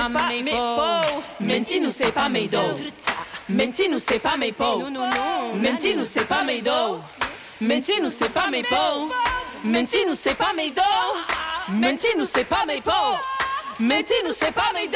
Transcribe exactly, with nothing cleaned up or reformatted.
pas mes peaux. Menti-nous, c'est pas mes dos. Menti-nous, c'est pas mes peaux. Menti-nous, c'est pas mes dos. Menti-nous, c'est pas mes peaux. Menti-nous, c'est pas mes dos. Menti-nous, c'est pas mes peaux. Menti-nous, c'est pas mes dos.